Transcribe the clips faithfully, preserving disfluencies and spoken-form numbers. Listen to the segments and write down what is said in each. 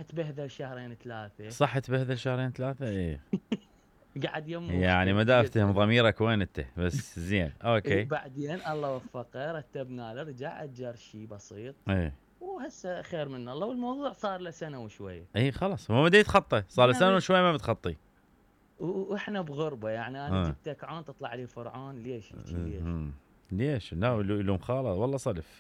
تبهذل شهرين ثلاثة. صح تبهذل شهرين ثلاثة ايه. قاعد يمه يعني ما دا افتهم ضميرك وين انت بس زين اوكي. بعدين الله وفقه رتبنا له رجع اجر شيء بسيط ايه وهسه خير من الله والموضوع صار له سنه وشويه. اي خلاص هو ما يتخطى صار له سنه وشويه ما بتخطي. واحنا بغربه يعني انا آه. جبتك عون تطلع لي فرعون ليش ليش؟ ليش؟ لا يلوم خاله والله صدف.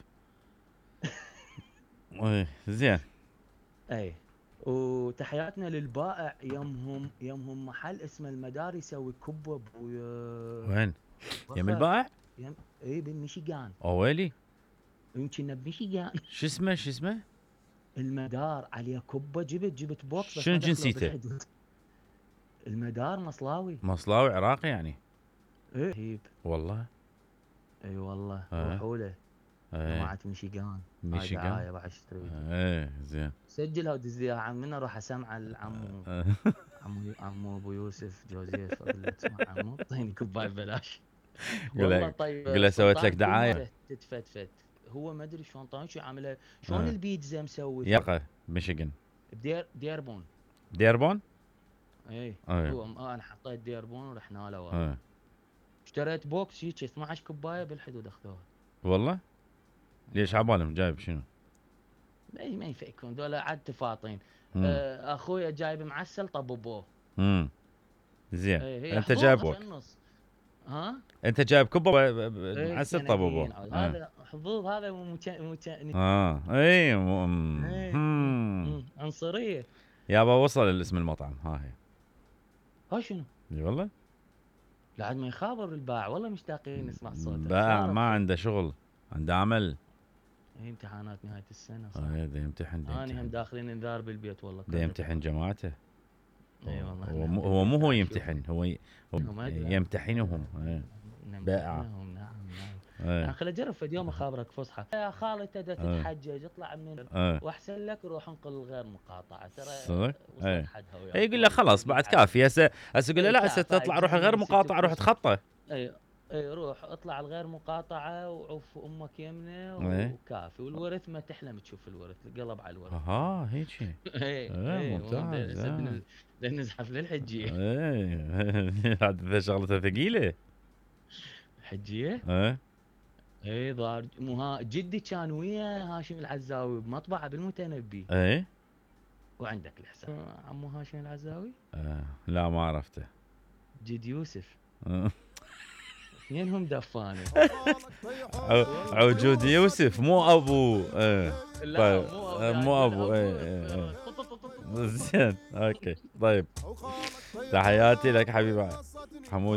ايه زين. اي وتحياتنا للبائع يمهم يمهم محل اسمه المدار يسوي كبه ابويا. وين؟ يم البائع؟ يم اي بالميشيغان. اويلي؟ يمكن بميشيغان. شو اسمه شو اسمه؟ المدار عليه كبه جبت جبت بوكس. شنو جنسيته؟ المدار مصلاوي. مصلاوي عراقي يعني؟ ايه هيب والله. اي والله آه. روحوا له جماعة ميشيغان. ميشيغان دعاية بعد اشتري. ايه زين. سجلها ودز لي اياها عمنا اروح اسمع العمو عمو عمو ابو يوسف جوزيف اقول له اسمع عمو اعطيني كوبايه ببلاش. والله طيب قول له سويت لك دعايه. تتفتفت هو ما ادري شلون طايش عامله شلون. آه. البيتزا مسوي يقه ميشيغان دير ديربون. ديربون؟ اي أيه. هو انا حطيت ديربون ورحنا له. أيه. اشتريت بوكس هيك اثنعش عشر كوبايه بالحدود اخذوها. والله؟ ليش عبالهم جايب شنو؟ اي ما يفكون ذولا عاد تفاطين. آه اخويا جايب معسل طببوه. امم زين. ايه انت جايب وقت. ها؟ انت جايب كبه معسل طببوه. هذا حظوظ هذا مت... مت... اه اي م... عنصريه. يابا وصل الاسم المطعم ها هي. ها شنو؟ اي والله. لعد ما يخابر الباع والله مشتاقين نسمع صوته. الباع ما عنده شغل عنده عمل. هي امتحانات نهايه السنه صح. اه دا يمتحن انا هم داخلين انذار بالبيت والله. دا يمتحن جماعته. اي والله. هو مو هو مو هو يمتحن هو ي... يمتحنهم. بائع. نعم نعم. انا خل اجرب في يوم اخابرك فصحى. يا خالي تبي تتحجج اطلع من واحسن لك روح انقل غير مقاطعه ترى. وصلت حدها وياه. يقول له خلاص بعد كافي هسه هسه يقول له لا هسه تطلع روح غير مقاطعه روح تخطى. اي اي روح اطلع الغير مقاطعه وعوف امك يمنه وكافي. والورث ما تحلم تشوف الورث القلب على الورث. اها هيك. اي اي ممتاز. نزحف للحجيه. اي هذا شغلته ثقيله. الحجيه؟ ايه اي ضار مو جدي كان ويا هاشم العزاوي بمطبعه بالمتنبي. ايه وعندك الحساب عمو هاشم العزاوي؟ آه. لا ما عرفته. جد يوسف. اثنينهم دفانه. عوجود يوسف مو ابو. ايه لا طيب. مو ابو, مو أبو. ايه ايه زين اوكي طيب. تحياتي لك حبيبي حمود.